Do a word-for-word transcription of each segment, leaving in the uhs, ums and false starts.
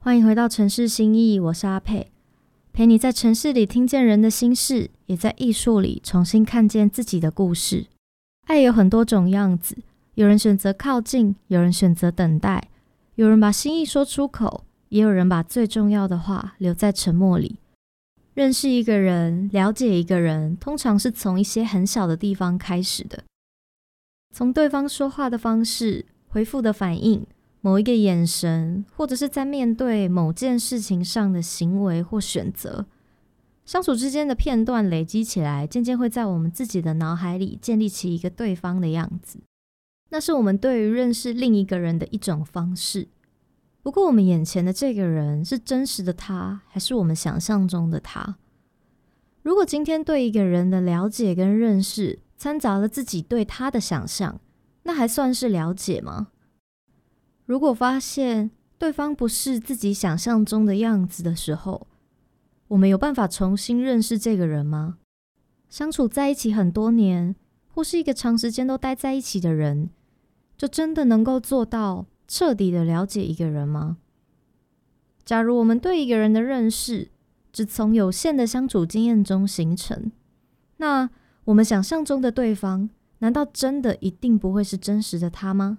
欢迎回到城市心意，我是阿佩，陪你在城市里听见人的心事，也在艺术里重新看见自己的故事。爱有很多种样子，有人选择靠近，有人选择等待，有人把心意说出口，也有人把最重要的话留在沉默里。认识一个人，了解一个人，通常是从一些很小的地方开始的，从对方说话的方式、回复的反应、某一个眼神，或者是在面对某件事情上的行为或选择，相处之间的片段累积起来，渐渐会在我们自己的脑海里建立起一个对方的样子。那是我们对于认识另一个人的一种方式。不过我们眼前的这个人是真实的他，还是我们想象中的他？如果今天对一个人的了解跟认识掺杂了自己对他的想象，那还算是了解吗？如果发现对方不是自己想象中的样子的时候，我们有办法重新认识这个人吗？相处在一起很多年，或是一个长时间都待在一起的人，就真的能够做到彻底的了解一个人吗？假如我们对一个人的认识只从有限的相处经验中形成，那我们想象中的对方，难道真的一定不会是真实的他吗？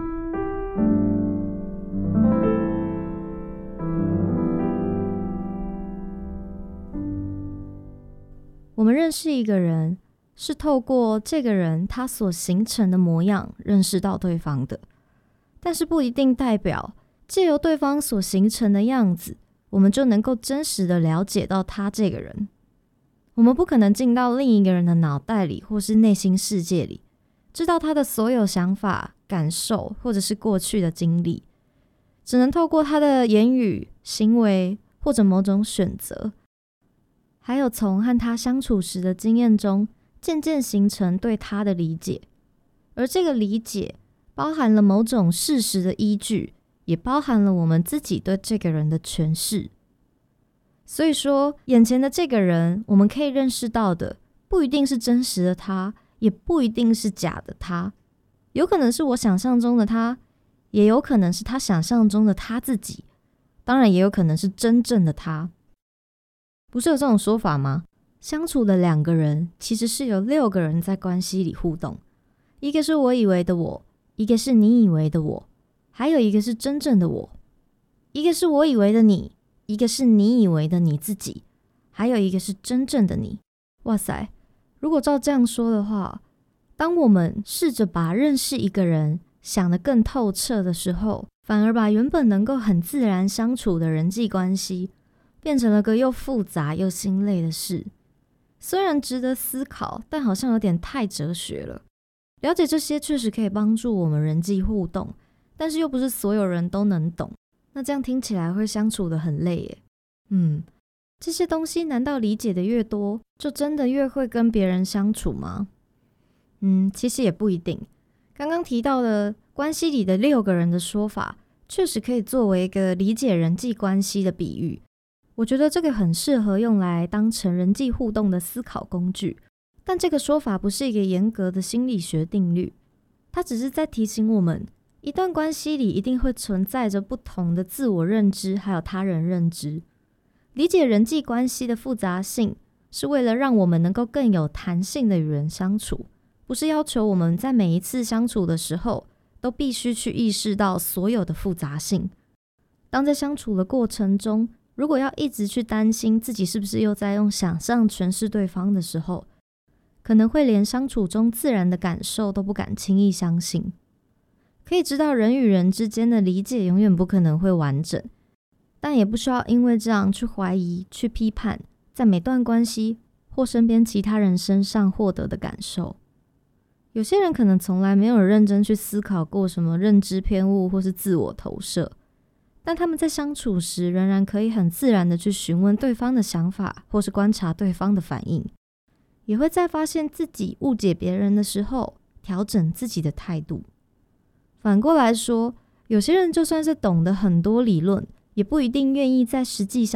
我们认识一个人，是透过这个人他所形成的模样认识到对方的，但是不一定代表藉由对方所形成的样子，我们就能够真实的了解到他这个人。我们不可能进到另一个人的脑袋里或是内心世界里，知道他的所有想法、感受或者是过去的经历，只能透过他的言语、行为或者某种选择，还有从和他相处时的经验中渐渐形成对他的理解。而这个理解包含了某种事实的依据，也包含了我们自己对这个人的诠释。所以说，眼前的这个人，我们可以认识到的不一定是真实的他，也不一定是假的他，有可能是我想象中的他，也有可能是他想象中的他自己，当然也有可能是真正的他。不是有这种说法吗？相处的两个人，其实是有六个人在关系里互动，一个是我以为的我，一个是你以为的我，还有一个是真正的我。一个是我以为的你，一个是你以为的你自己，还有一个是真正的你。哇塞，如果照这样说的话，当我们试着把认识一个人想得更透彻的时候，反而把原本能够很自然相处的人际关系变成了个又复杂又心累的事。虽然值得思考，但好像有点太哲学了。了解这些确实可以帮助我们人际互动，但是又不是所有人都能懂，那这样听起来会相处得很累耶。嗯，这些东西难道理解的越多，就真的越会跟别人相处吗？嗯，其实也不一定。刚刚提到的关系里的六个人的说法，确实可以作为一个理解人际关系的比喻。我觉得这个很适合用来当成人际互动的思考工具，但这个说法不是一个严格的心理学定律，它只是在提醒我们，一段关系里一定会存在着不同的自我认知还有他人认知。理解人际关系的复杂性，是为了让我们能够更有弹性的与人相处，不是要求我们在每一次相处的时候都必须去意识到所有的复杂性。当在相处的过程中，如果要一直去担心自己是不是又在用想象诠释对方的时候，可能会连相处中自然的感受都不敢轻易相信。可以知道人与人之间的理解永远不可能会完整，但也不需要因为这样去怀疑、去批判在每段关系或身边其他人身上获得的感受。有些人可能从来没有认真去思考过什么认知偏误或是自我投射，但他们在相处时仍然可以很自然的去询问对方的想法，或是观察对方的反应，也会在发现自己误解别人的时候调整自己的态度。反过来说，有些人就算是懂得很多理论，也不一定愿意在实际上